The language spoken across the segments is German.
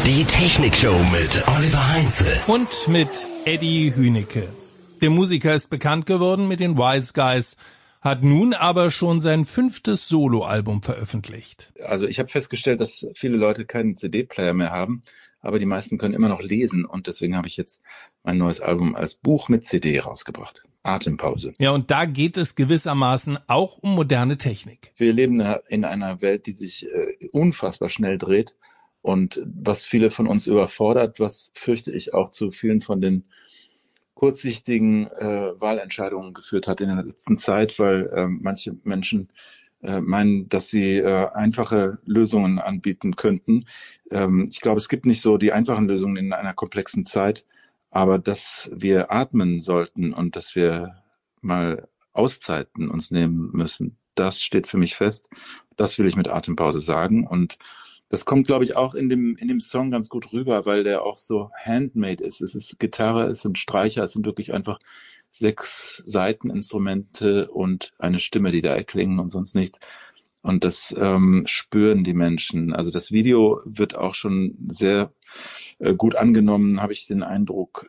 Die Technikshow mit Oliver Heinze. Und mit Eddie Hünecke. Der Musiker ist bekannt geworden mit den Wise Guys, hat nun aber schon sein 5. Soloalbum veröffentlicht. Also ich habe festgestellt, dass viele Leute keinen CD-Player mehr haben, aber die meisten können immer noch lesen und deswegen habe ich jetzt mein neues Album als Buch mit CD rausgebracht. Atempause. Ja, und da geht es gewissermaßen auch um moderne Technik. Wir leben in einer Welt, die sich unfassbar schnell dreht und was viele von uns überfordert, was fürchte ich auch zu vielen von den kurzsichtigen Wahlentscheidungen geführt hat in der letzten Zeit, weil manche Menschen meinen, dass sie einfache Lösungen anbieten könnten. Ich glaube, es gibt nicht so die einfachen Lösungen in einer komplexen Zeit, aber dass wir atmen sollten und dass wir mal Auszeiten uns nehmen müssen, das steht für mich fest. Das will ich mit Atempause sagen und das kommt, glaube ich, auch in dem Song ganz gut rüber, weil der auch so handmade ist. Es ist Gitarre, es sind Streicher, es sind wirklich einfach 6 Saiteninstrumente und eine Stimme, die da erklingen und sonst nichts. Und das spüren die Menschen. Also das Video wird auch schon sehr gut angenommen, habe ich den Eindruck.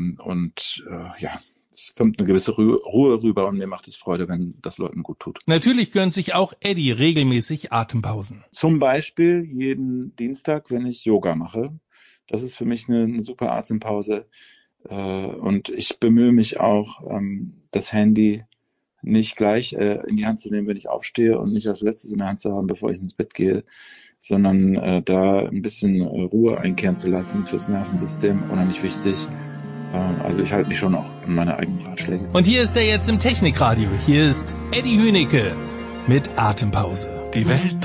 Es kommt eine gewisse Ruhe rüber und mir macht es Freude, wenn das Leuten gut tut. Natürlich gönnt sich auch Eddie regelmäßig Atempausen. Zum Beispiel jeden Dienstag, wenn ich Yoga mache. Das ist für mich eine super Atempause. Und ich bemühe mich auch, das Handy nicht gleich in die Hand zu nehmen, wenn ich aufstehe und nicht als letztes in der Hand zu haben, bevor ich ins Bett gehe, sondern da ein bisschen Ruhe einkehren zu lassen fürs Nervensystem, unheimlich wichtig. Also ich halte mich schon auch an meine eigenen Ratschläge. Und hier ist er jetzt im Technikradio. Hier ist Eddie Hünecke mit Atempause. Die Welt